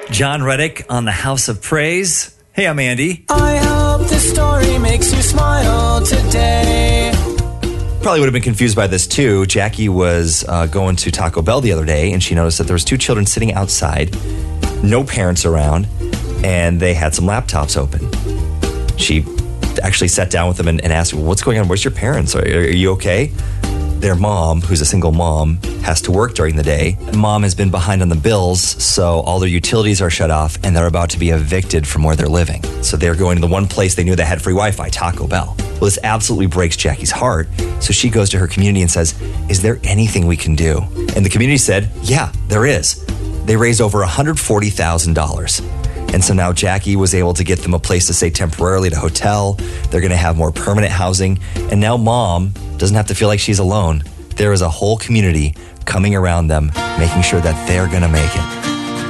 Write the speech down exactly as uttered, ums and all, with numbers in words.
John Reddick on the House of Praise. Hey, I'm Andy. I hope this story makes you smile today. Probably would have been confused by this too. Jackie was uh, going to Taco Bell the other day, and she noticed that there was two children sitting outside, no parents around, and they had some laptops open. She actually sat down with them and, and asked, well, what's going on? Where's your parents? Are, are you okay? Their mom, who's a single mom, has to work during the day. Mom has been behind on the bills, so all their utilities are shut off, and they're about to be evicted from where they're living. So they're going to the one place they knew that had free Wi-Fi, Taco Bell. Well, this absolutely breaks Jackie's heart, so she goes to her community and says, is there anything we can do? And the community said, yeah, there is. They raised over one hundred forty thousand dollars. And so now Jackie was able to get them a place to stay temporarily at a hotel. They're going to have more permanent housing. And now Mom doesn't have to feel like she's alone. There is a whole community coming around them, making sure that they're going to make it.